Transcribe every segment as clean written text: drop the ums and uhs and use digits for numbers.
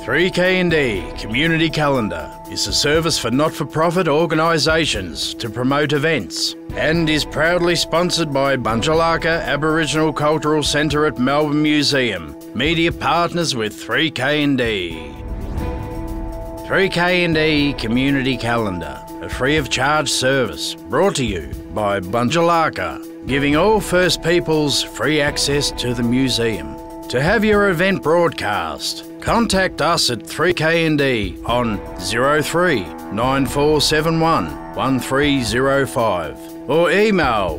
3K&D Community Calendar is a service for not-for-profit organisations to promote events and is proudly sponsored by Bunjalaka Aboriginal Cultural Centre at Melbourne Museum, media partners with 3K&D. 3K&D Community Calendar, a free of charge service brought to you by Bunjalaka, giving all First Peoples free access to the museum. To have your event broadcast, contact us at 3K&D on 03 9471 1305 or email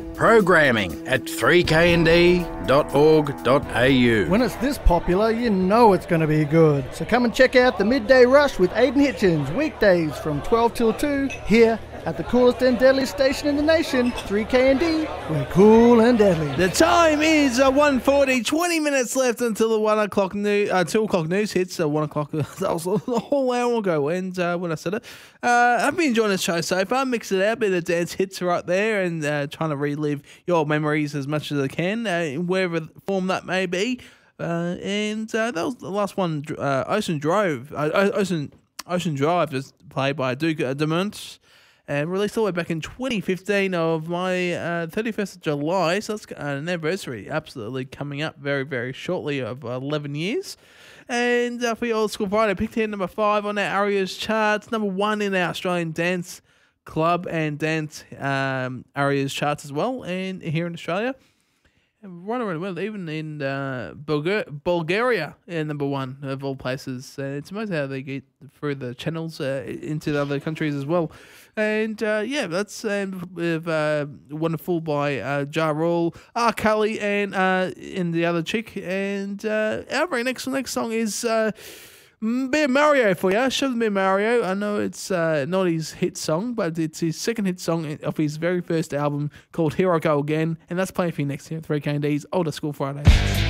programming@3knd.org.au. When it's this popular, you know it's going to be good. So come and check out the Midday Rush with Aidan Hitchens, weekdays from 12 till 2, here at the coolest and deadliest station in the nation, 3K&D. We're cool and deadly. The time is 1:40, 20 minutes left until the 1 o'clock 2 o'clock news hits. 1 o'clock, that was a whole hour ago when I said it. I've been enjoying the show so far, mix it out, a bit of dance hits right there, and trying to relive your memories as much as I can, in wherever form that may be. And that was the last one, Ocean Drive, just played by Duke Dumont. Released all the way back in 2015 of my 31st of July, so that's an anniversary absolutely coming up very, very shortly of 11 years. And for your Old School Friday, I picked here number 5 on our ARIAs charts, number 1 in our Australian Dance Club and Dance ARIAs charts as well, and here in Australia. Right around the world, even in Bulgaria, number 1 of all places. It's amazing how they get through the channels into the other countries as well. And that's wonderful by Ja Rule, R. Kelly, and the other chick. And our very next song is Bear Mario for you. Show them Bear Mario. I know it's not his hit song, but it's his second hit song of his very first album called Here I Go Again. And that's playing for you next year, 3K&D's Older School Friday.